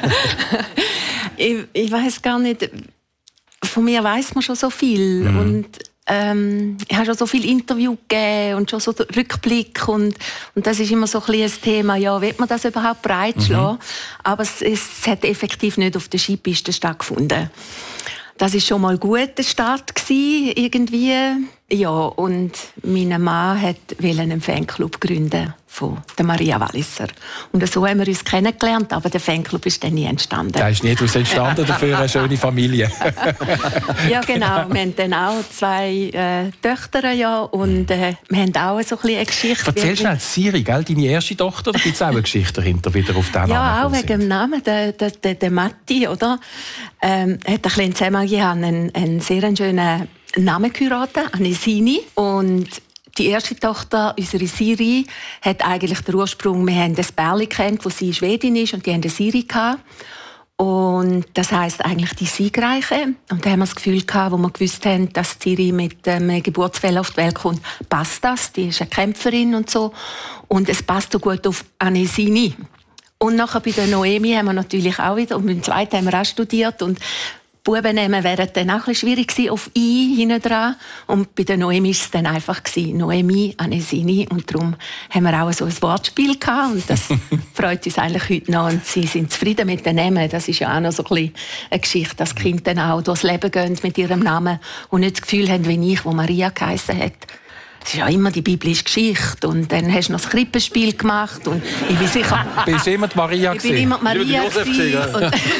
ich weiß gar nicht... Von mir weiss man schon so viel. Und ich habe schon so viele Interviews gegeben und schon so Rückblick. Und das ist immer so ein ein Thema, ja, will man das überhaupt breitschlagen? Aber es hat effektiv nicht auf der Skipiste stattgefunden. Das war schon mal ein guter Start irgendwie. Ja, und mein Mann wollte einen Fanclub gründen von der Maria Walliser. Und so haben wir uns kennengelernt, aber der Fanclub ist dann nie entstanden. Der ist nie daraus entstanden, dafür eine schöne Familie. Ja, genau. Wir haben dann auch 2 Töchter, ja, und wir haben auch so eine Geschichte. Erzähl schnell, Siri, gell? Deine erste Tochter, da gibt es auch eine Geschichte dahinter, wieder auf den Namen. Ja, auch wegen dem Namen, der Matti, oder? Hat ein bisschen zusammen einen sehr schönen Namen geheiratet, Anesini. Und die erste Tochter, unsere Siri, hat eigentlich den Ursprung, wir haben das Bärli kennt, wo sie Schwedin ist, und die haben eine Siri gehabt. Und das heisst eigentlich die Siegreiche. Und da haben wir das Gefühl gehabt, wo wir gewusst haben, dass Siri mit einem Geburtsfehler auf die Welt kommt, passt das. Die ist eine Kämpferin und so. Und es passt so gut auf Anesini. Und nachher bei der Noemi haben wir natürlich auch wieder, und beim zweiten haben wir auch studiert. Und Bubennamen wären dann auch ein bisschen schwierig gewesen, auf «i» hinten dran. Und bei der Noemi war es dann einfach Noemi, Anesini. Und darum haben wir auch so ein Wortspiel gehabt. Und das freut uns eigentlich heute noch. Und sie sind zufrieden mit den Namen. Das ist ja auch noch so ein bisschen eine Geschichte, dass die Kinder dann auch durchs Leben gehen mit ihrem Namen und nicht das Gefühl haben, wie ich, wo Maria geheissen hat. Es ist ja immer die biblische Geschichte. Und dann hast du noch das Krippenspiel gemacht. Und ich bin sicher... Bist du immer die Maria gewesen? Ich bin immer die Maria gewesen.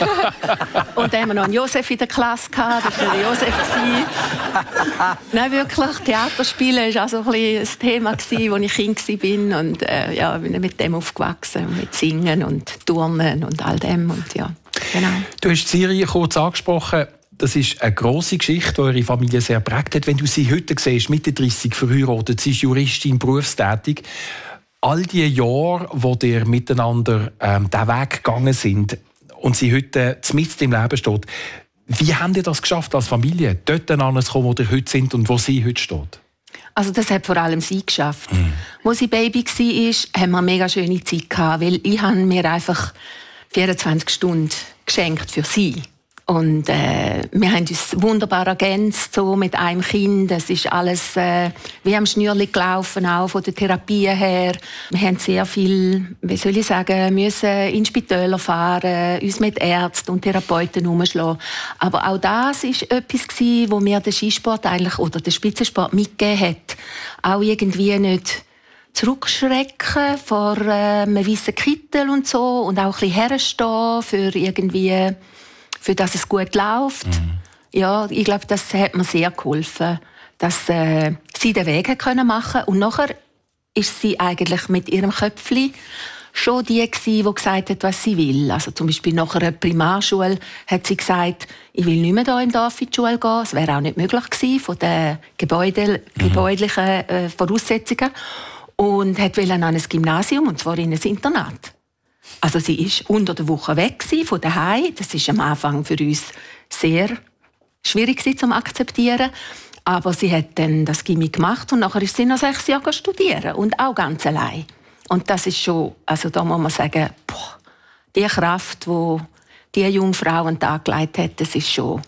Und dann haben wir noch einen Josef in der Klasse gehabt. Das war der Josef. Nein, wirklich. Theaterspielen war auch so ein bisschen ein Thema, als ich Kind war. Und ja, ich bin mit dem aufgewachsen. Mit Singen und Turnen und all dem. Und, ja, genau. Du hast Siri kurz angesprochen. Das ist eine grosse Geschichte, die eure Familie sehr prägt hat. Wenn du sie heute siehst, Mitte 30 verheiratet, sie ist Juristin, berufstätig. All die Jahre, wo ihr miteinander diesen Weg gegangen sind und sie heute mitten im Leben steht, wie habt ihr das geschafft als Familie, dort anzukommen, wo ihr heute sind und wo sie heute steht? Also das hat vor allem sie geschafft. Als sie Baby war, haben wir eine mega schöne Zeit gehabt, weil ich habe mir einfach 24 Stunden geschenkt für sie. Und wir haben uns wunderbar ergänzt, so mit einem Kind. Es ist alles wie am Schnürli gelaufen, auch von der Therapie her. Wir haben sehr viel, wie soll ich sagen, müssen in Spitäler fahren, uns mit Ärzten und Therapeuten herumschlagen. Aber auch das war etwas, wo mir der Skisport eigentlich, oder der Spitzensport mitgegeben hat. Auch irgendwie nicht zurückschrecken vor einem weißen Kittel und so. Und auch ein bisschen herstehen für irgendwie... für dass es gut läuft. Ja, ich glaube, das hat mir sehr geholfen, dass sie den Weg machen konnte. Und nachher ist sie eigentlich mit ihrem Köpfli schon die gewesen, die gesagt hat, was sie will. Also zum Beispiel nach einer Primarschule hat sie gesagt, ich will nicht mehr hier im Dorf in die Schule gehen. Das wäre auch nicht möglich gewesen, von den gebäudlichen Voraussetzungen. Und wollte an ein Gymnasium, und zwar in ein Internat. Also sie war unter der Woche weg von daheim. Das war am Anfang für uns sehr schwierig zu akzeptieren. Aber sie hat dann das Gymnasium gemacht und nachher ist sie noch 6 Jahre studieren und auch ganz allein. Und das ist schon, also da muss man sagen, die Kraft, die diese junge Frau an den Tag gelegt hat, das ist schon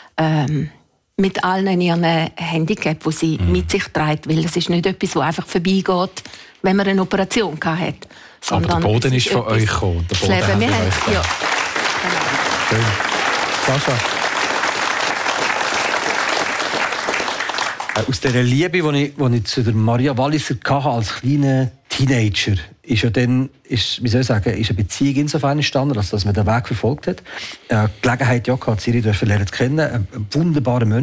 mit allen ihren Handicaps, die sie mit sich trägt, weil das ist nicht etwas, das einfach vorbeigeht, wenn man eine Operation hatte. Aber der Boden ist von euch gekommen. Das Leben, wir haben, ja. Schön. Sascha? Aus dieser Liebe, die ich zu der Maria Walliser hatte, als kleiner Teenager, ist ja dann, ist eine Beziehung insofern entstanden, dass man den Weg verfolgt hat. Die Gelegenheit, Siri lernen zu kennen, ein wunderbarer Mensch.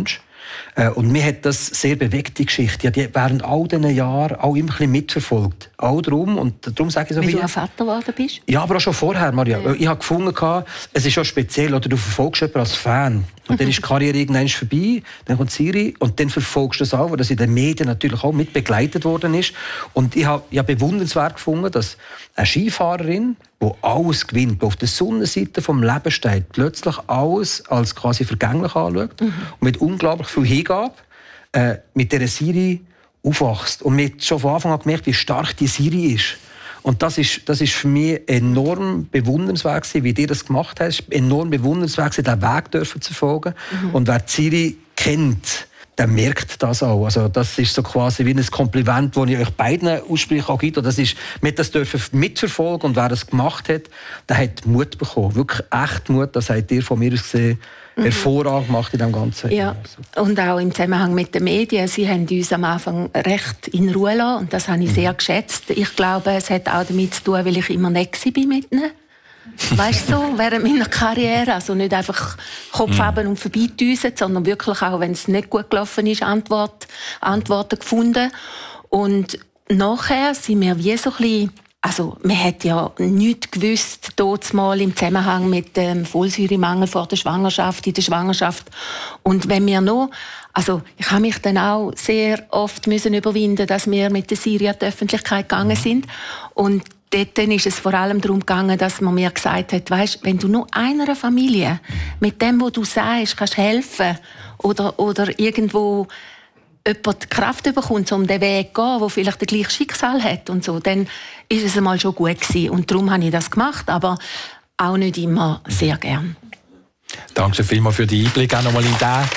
Und mir hat das sehr bewegt, die Geschichte. Die während all diesen Jahren auch immer ein bisschen mitverfolgt. Auch darum, und darum sage ich so wie viel. du ein Vater geworden bist? Ja, aber auch schon vorher, Maria. Ja. Ich habe gefunden, es ist schon speziell, oder du verfolgst jemanden als Fan. Und dann ist die Karriere irgendwann vorbei, dann kommt die Serie und dann verfolgst du das auch, weil das in den Medien natürlich auch mit begleitet worden ist. Und ich habe bewundernswert gefunden, dass eine Skifahrerin, die alles gewinnt, die auf der Sonnenseite vom Leben steht, plötzlich alles als quasi vergänglich anschaut und mit unglaublich viel Hingabe mit dieser Serie aufwachst. Und mir schon von Anfang an gemerkt, wie stark die Serie ist. Und das ist für mich enorm bewundernswert, wie ihr das gemacht habt. Es ist enorm bewundernswert, diesen Weg zu verfolgen. Und wer die Serie kennt, der merkt das auch. Also das ist so quasi wie ein Kompliment, das ich euch beiden ausspreche. Das ist, wir das dürfen mitverfolgen und wer das gemacht hat, der hat Mut bekommen. Wirklich echt Mut. Das habt ihr von mir aus gesehen hervorragend gemacht in dem Ganzen. Ja, und auch im Zusammenhang mit den Medien. Sie haben uns am Anfang recht in Ruhe gelassen und das habe ich sehr geschätzt. Ich glaube, es hat auch damit zu tun, weil ich immer nett war mit ihnen. Weißt du, so, während meiner Karriere. Also nicht einfach Kopf haben und vorbeidüsen, sondern wirklich auch, wenn es nicht gut gelaufen ist, Antworten gefunden. Und nachher sind wir wie so ein bisschen, also man hat ja nichts gewusst, dort mal im Zusammenhang mit dem Folsäuremangel vor der Schwangerschaft, in der Schwangerschaft. Und wenn wir noch, also ich habe mich dann auch sehr oft müssen überwinden, dass wir mit der Serie an die Öffentlichkeit gegangen sind. Und dort ist es vor allem darum gegangen, dass man mir gesagt hat, weißt, wenn du nur einer Familie mit dem, was du sagst, kannst helfen oder irgendwo jemand die Kraft bekommt, um den Weg zu gehen, der vielleicht das gleiche Schicksal hat und so, dann ist es einmal schon gut gewesen. Und darum habe ich das gemacht, aber auch nicht immer sehr gern. Danke vielmals für den Einblick auch nochmal in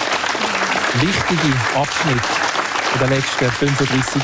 diesen wichtigen Abschnitt der letzten 35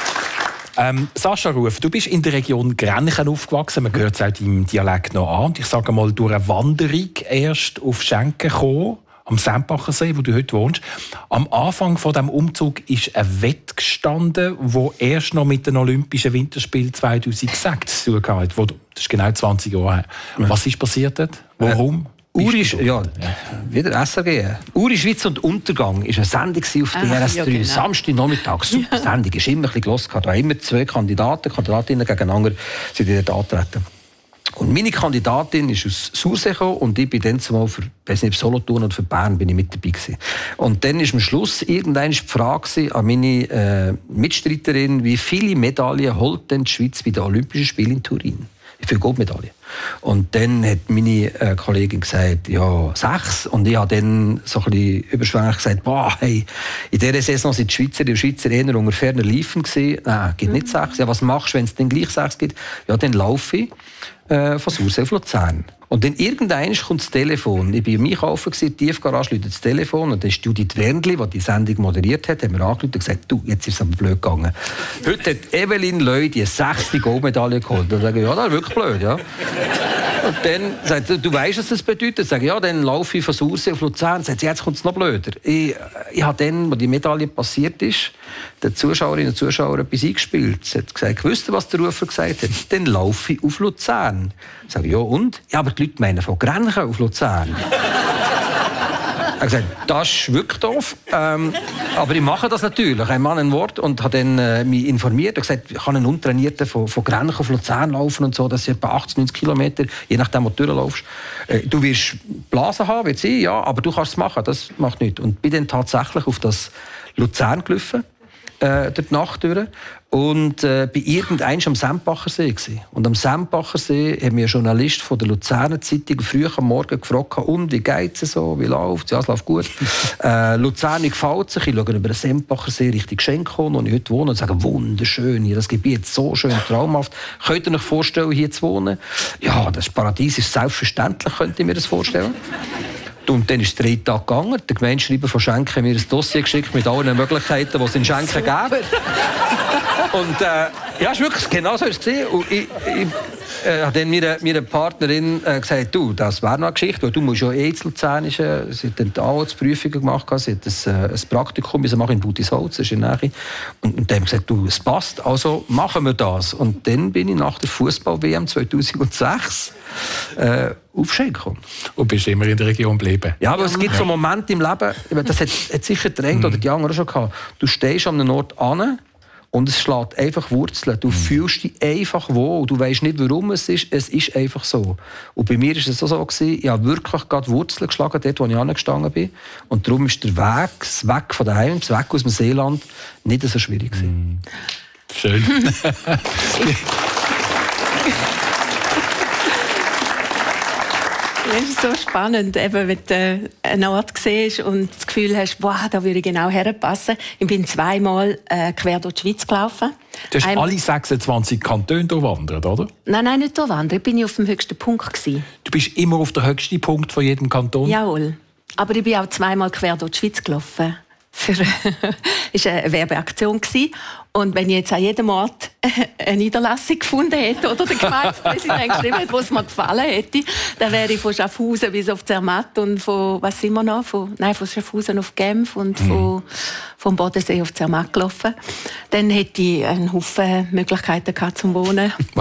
Jahre. Sascha Ruf, du bist in der Region Grenchen aufgewachsen. Man hört es auch deinem Dialekt noch an. Und ich sage mal, durch eine Wanderung erst auf Schenken gekommen, am Sempacher See, wo du heute wohnst. Am Anfang von diesem Umzug ist ein Wett gestanden, wo erst noch mit den Olympischen Winterspielen 2006 zu tun hat. Das ist genau 20 Jahre her. Was ist passiert dort? Warum? Uri, ja, wieder SRG. Uri, Schweiz und Untergang war eine Sendung auf DRS3. Ja, genau. Samstagnachmittag. Super Sendung. Ist immer ein bisschen los. Da waren immer zwei Kandidatinnen gegeneinander sind dort angetreten. Und meine Kandidatin ist aus Sursee gekommen und ich bin dann zumal für, Solothurn und für Bern bin ich mit dabei gewesen. Und dann ist am Schluss irgendwann die Frage an meine Mitstreiterin, wie viele Medaillen holt denn die Schweiz bei den Olympischen Spielen in Turin? Wie viele Goldmedaillen? Und dann hat meine Kollegin gesagt, ja, 6. Und ich habe dann so ein bisschen überschwänglich gesagt, boah, hey, in dieser Saison sind die Schweizer eher unter ferner Liefen gewesen. Nein, gibt nicht 6. Ja, was machst du, wenn es dann gleich 6 gibt? Ja, dann laufe ich von Sursee auf Luzern. Und dann irgendwann kommt das Telefon. Ich war im Einkaufen, in der Tiefgarage läutet das Telefon. Und dann ist Judith Wernli, die die Sendung moderiert hat, mir angerufen und gesagt, du, jetzt ist es aber blöd gegangen. Heute hat Evelyn Löy die 6. Goldmedaille geholt. Dann sage ich, ja, das ist wirklich blöd, ja. Und dann sagt sie, du weißt, was das bedeutet? Dann sage ich, ja, dann laufe ich von Sursee auf Luzern. Sagt sie, jetzt kommt es noch blöder. Ich habe dann, als die Medaille passiert ist, den Zuschauerinnen und Zuschauern etwas eingespielt. Sie hat gesagt, wisst ihr, was der Rufer gesagt hat? Dann laufe ich auf Luzern. Ich sage, ja und? Ja, aber die Leute meinen von Grenchen auf Luzern. Er hat gesagt, das ist wirklich doof. Aber ich mache das natürlich. Ein Mann, ein Wort. Und habe dann mich informiert. Er hat gesagt, ich kann einen Untrainierten von Grenchen auf Luzern laufen und so. Das sind etwa 80, 90 Kilometer, je nachdem, wo du durchlaufst. Du wirst Blasen haben, wird sie, ja, aber du kannst es machen. Das macht nichts. Und bin dann tatsächlich auf das Luzern gelaufen. Durch die Nacht durch. Und bei irgendeinem am Sempacher See gewesen. Und am Sempacher See hat mir ein Journalist von der Luzerner Zeitung früh am Morgen gefragt, und wie geht es so, wie läuft es? Ja, es läuft gut. Luzern gefällt sich. Ich schaue über den Sempacher See Richtung Schenkon, wo ich heute wohne, und sage, wunderschön hier, das Gebiet so schön, traumhaft. Könnt ihr euch vorstellen, hier zu wohnen? Ja, das Paradies ist selbstverständlich, könnt ihr mir das vorstellen? Und dann ist es 3 Tage gegangen. Der Gemeindeschreiber von Schenken hat mir ein Dossier geschickt mit allen Möglichkeiten, die es in Schenken gäbe. Und ja, ist wirklich genau so ist es gesehen. Und ich habe dann meiner Partnerin gesagt, du, das wäre noch eine Geschichte, weil du musst ja zu Luzern, sie hat dann auch Prüfungen gemacht, sie hat ein Praktikum machen in Budisholz, das ist in der Nähe. Und dann haben gesagt, du, es passt, also machen wir das. Und dann bin ich nach der Fußball-WM 2006 aufsteigen gekommen. Und bist immer in der Region geblieben? Ja, aber es gibt so Momente im Leben, das hat sicher der eine oder die andere auch schon gehabt. Du stehst an einem Ort an und es schlägt einfach Wurzeln. Du fühlst dich einfach wohl. Du weißt nicht, warum es ist einfach so. Und bei mir war es so gewesen, ich habe wirklich gerade Wurzeln geschlagen, dort, wo ich angestanden bin. Und darum ist der Weg von daheim, weg aus dem Seeland, nicht so schwierig gewesen. Schön. Das ist so spannend, eben, wenn du einen Ort siehst und das Gefühl hast, wow, da würde ich genau herpassen. Ich bin zweimal quer durch die Schweiz gelaufen. Du hast alle 26 Kantone durchwandert, oder? Nein, nicht durchwandert. Ich bin auf dem höchsten Punkt gewesen. Du bist immer auf den höchsten Punkt von jedem Kanton? Jawohl. Aber ich bin auch zweimal quer durch die Schweiz gelaufen. Das war eine Werbeaktion. Und wenn ich jetzt an jedem Ort eine Niederlassung gefunden hätte oder der Gemeindepräsident geschrieben hätte, was mir gefallen hätte, dann wäre ich von Schaffhausen bis auf Zermatt und von, was sind wir noch? Von Schaffhausen auf Genf und vom Bodensee auf Zermatt gelaufen. Dann hätte ich einen Haufen Möglichkeiten gehabt zum Wohnen.